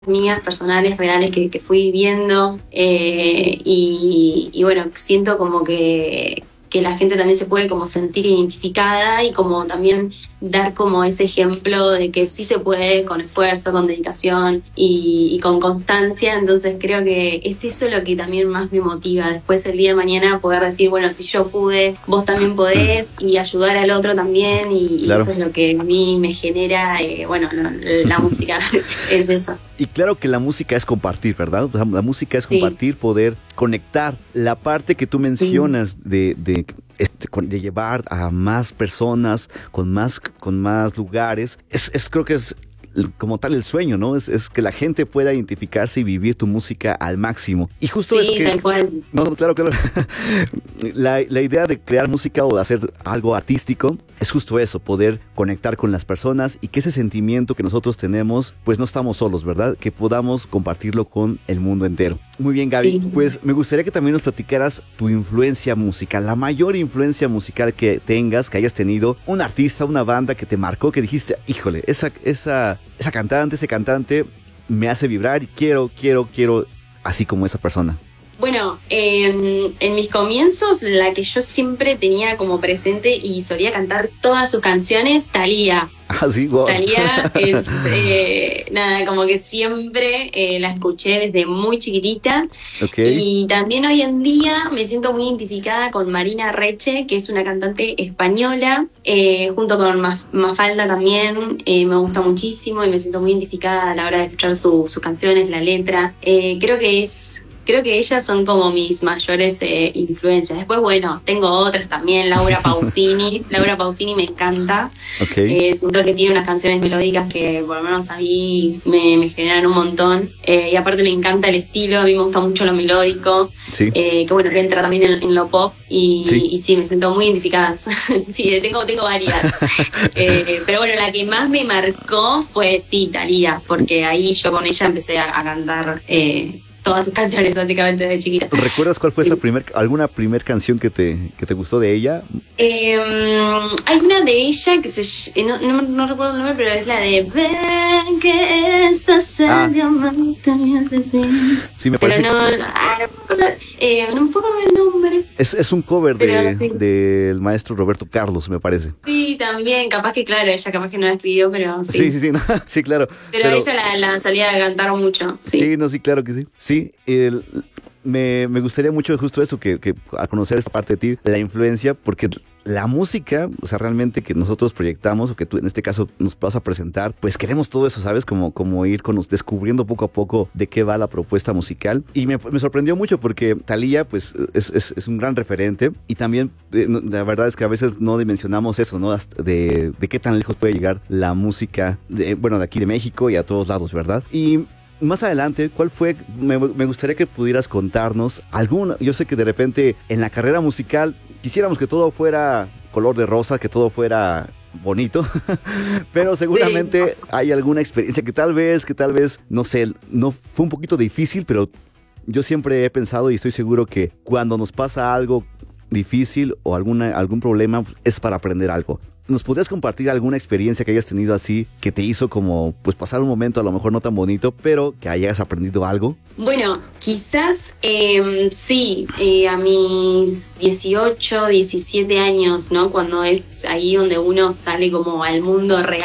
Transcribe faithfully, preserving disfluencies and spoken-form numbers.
mías personales, reales que, que fui viviendo eh, y, y bueno, siento como que, que la gente también se puede como sentir identificada y como también dar como ese ejemplo de que sí se puede con esfuerzo, con dedicación y, y con constancia. Entonces creo que es eso lo que también más me motiva. Después el día de mañana poder decir, bueno, si yo pude, vos también podés y ayudar al otro también y, y Claro. eso es lo que a mí me genera, eh, bueno, la, la música es eso. Y claro que la música es compartir, ¿verdad? O sea, la música es compartir, sí. Poder conectar. La parte que tú mencionas sí. de, de, de llevar a más personas con más, con más lugares, es, es creo que es como tal el sueño, ¿no? Es, es que la gente pueda identificarse y vivir tu música al máximo. Y justo sí, es que... tal cual. No, claro, claro. la, la idea de crear música o de hacer algo artístico es justo eso, poder conectar con las personas y que ese sentimiento que nosotros tenemos, pues no estamos solos, ¿verdad? Que podamos compartirlo con el mundo entero. Muy bien, Gaby. Sí. Pues me gustaría que también nos platicaras tu influencia musical, la mayor influencia musical que tengas, que hayas tenido, un artista, una banda que te marcó, que dijiste, híjole, esa, esa, esa cantante, ese cantante me hace vibrar y quiero, quiero, quiero, así como esa persona. Bueno, eh, en mis comienzos, la que yo siempre tenía como presente y solía cantar todas sus canciones, Thalía. Ah, sí, wow. Thalía es, eh, nada, como que siempre eh, la escuché desde muy chiquitita. Okay. Y también hoy en día me siento muy identificada con Marina Reche, que es una cantante española, eh, junto con Maf- Mafalda también, eh, me gusta muchísimo y me siento muy identificada a la hora de escuchar su, sus canciones, la letra. Eh, creo que es... Creo que ellas son como mis mayores eh, influencias. Después, bueno, tengo otras también. Laura Pausini. Laura Pausini me encanta. Okay. Eh, siento que tiene unas canciones melódicas que por lo menos a mí me, me generan un montón. Eh, y aparte me encanta el estilo. A mí me gusta mucho lo melódico. Sí. Eh, que bueno, que entra también en, en lo pop. Y sí. y sí, me siento muy identificada. sí, tengo, tengo varias. eh, pero bueno, la que más me marcó fue, sí, Thalía. Porque ahí yo con ella empecé a, a cantar... Eh, todas sus canciones básicamente de chiquita. ¿Recuerdas cuál fue esa primer, alguna primer canción que te, que te gustó de ella? Eh, hay una de ella que se no, no, no recuerdo el nombre, pero es la de Ven que estás en ah. diamante me haces bien. Sí, me parece. Pero no, no, ah, no, me acuerdo, eh, no me acuerdo el nombre. Es, es un cover de, sí. del maestro Roberto Carlos, me parece. Sí, también, capaz que claro, ella capaz que no la escribió, pero sí. Sí, sí, sí, no, sí, claro. Pero, pero ella la, la salía a cantar mucho. Sí, sí, no, sí, claro que sí. Sí, el, me, me gustaría mucho justo eso, que, que a conocer esta parte de ti, la influencia, porque la música, o sea, realmente que nosotros proyectamos, o que tú en este caso nos vas a presentar, pues queremos todo eso, ¿sabes? Como, como ir con, descubriendo poco a poco de qué va la propuesta musical. Y me, me sorprendió mucho porque Thalía, pues, es, es, es un gran referente. Y también, eh, la verdad es que a veces no dimensionamos eso, ¿no? De, de qué tan lejos puede llegar la música, de, bueno, de aquí de México y a todos lados, ¿verdad? Y más adelante, ¿cuál fue? Me, me gustaría que pudieras contarnos alguna. Yo sé que de repente en la carrera musical quisiéramos que todo fuera color de rosa, que todo fuera bonito, pero seguramente sí. Hay alguna experiencia que tal vez, que tal vez, no sé, no fue un poquito difícil, pero yo siempre he pensado y estoy seguro que cuando nos pasa algo difícil o alguna, algún problema es para aprender algo. ¿Nos podrías compartir alguna experiencia que hayas tenido así que te hizo como pues pasar un momento a lo mejor no tan bonito, pero que hayas aprendido algo? Bueno, quizás eh, sí, eh, a mis dieciocho, diecisiete años, ¿no? Cuando es ahí donde uno sale como al mundo real.